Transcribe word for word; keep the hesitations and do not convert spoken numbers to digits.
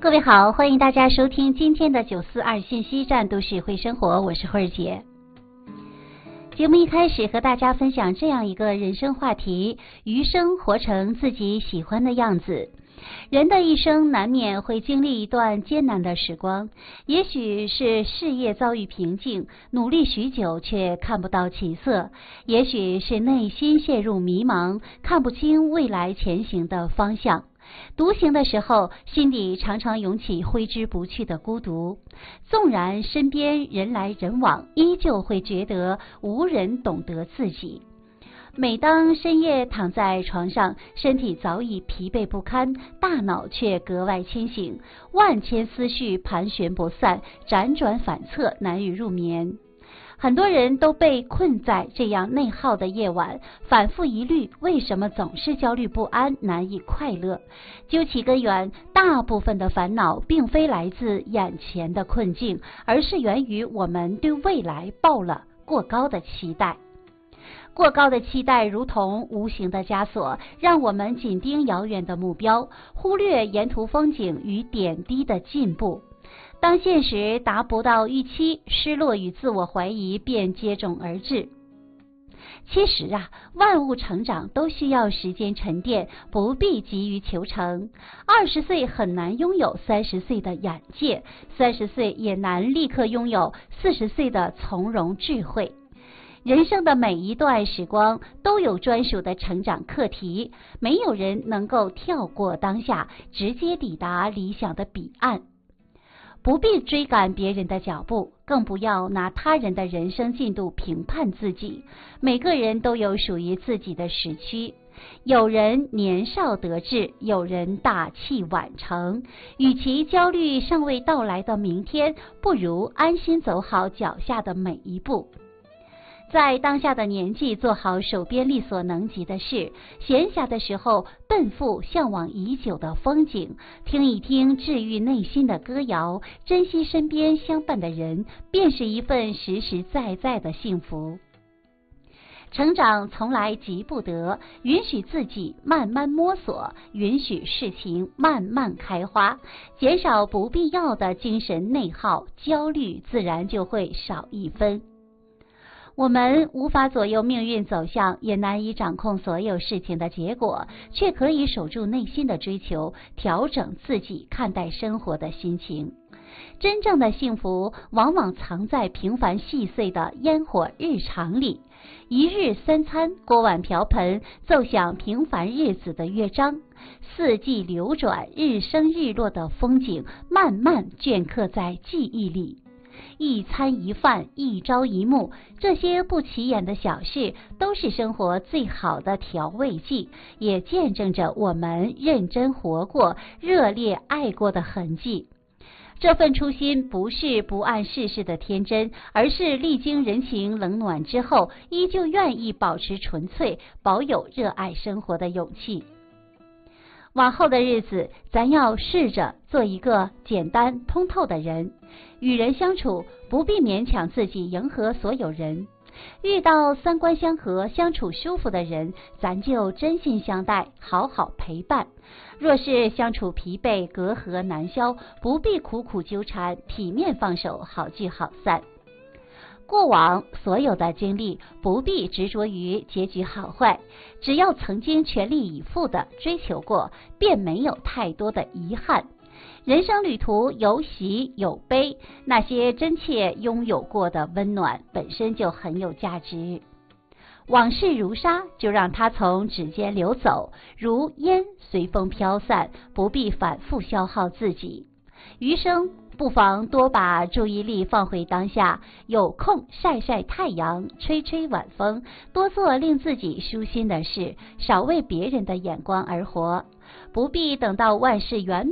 各位好，欢迎大家收听今天的九四二信息站都市会生活，我是慧儿姐。节目一开始和大家分享这样一个人生话题：余生活成自己喜欢的样子。人的一生难免会经历一段艰难的时光，也许是事业遭遇瓶颈，努力许久却看不到起色，也许是内心陷入迷茫，看不清未来前行的方向。独行的时候，心里常常涌起挥之不去的孤独，纵然身边人来人往，依旧会觉得无人懂得自己。每当深夜躺在床上，身体早已疲惫不堪，大脑却格外清醒，万千思绪盘旋不散，辗转反侧，难以入眠。很多人都被困在这样内耗的夜晚，反复疑虑为什么总是焦虑不安，难以快乐。究其根源，大部分的烦恼并非来自眼前的困境，而是源于我们对未来抱了过高的期待。过高的期待如同无形的枷锁，让我们紧盯遥远的目标，忽略沿途风景与点滴的进步。当现实达不到预期，失落与自我怀疑便接踵而至。其实啊，万物成长都需要时间沉淀，不必急于求成。二十岁很难拥有三十岁的眼界，三十岁也难立刻拥有四十岁的从容智慧。人生的每一段时光都有专属的成长课题，没有人能够跳过当下，直接抵达理想的彼岸。不必追赶别人的脚步，更不要拿他人的人生进度评判自己。每个人都有属于自己的时区，有人年少得志，有人大器晚成。与其焦虑尚未到来的明天，不如安心走好脚下的每一步。在当下的年纪，做好手边力所能及的事，闲暇的时候奔赴向往已久的风景，听一听治愈内心的歌谣，珍惜身边相伴的人，便是一份实实在在的幸福。成长从来急不得，允许自己慢慢摸索，允许事情慢慢开花，减少不必要的精神内耗，焦虑自然就会少一分。我们无法左右命运走向，也难以掌控所有事情的结果，却可以守住内心的追求，调整自己看待生活的心情。真正的幸福往往藏在平凡细碎的烟火日常里，一日三餐，锅碗瓢盆，奏响平凡日子的乐章，四季流转，日升日落的风景慢慢镌刻在记忆里。一餐一饭，一朝一暮，这些不起眼的小事都是生活最好的调味剂，也见证着我们认真活过、热烈爱过的痕迹。这份初心不是不谙世事的天真，而是历经人情冷暖之后，依旧愿意保持纯粹，保有热爱生活的勇气。往后的日子，咱要试着做一个简单通透的人，与人相处不必勉强自己迎合所有人。遇到三观相合、相处舒服的人，咱就真心相待，好好陪伴。若是相处疲惫、隔阂难消，不必苦苦纠缠，体面放手，好聚好散。过往所有的经历不必执着于结局好坏，只要曾经全力以赴的追求过，便没有太多的遗憾。人生旅途有喜有悲，那些真切拥有过的温暖本身就很有价值。往事如沙，就让它从指尖流走，如烟随风飘散，不必反复消耗自己。余生不妨多把注意力放回当下，有空晒晒太阳，吹吹晚风，多做令自己舒心的事，少为别人的眼光而活。不必等到万事圆满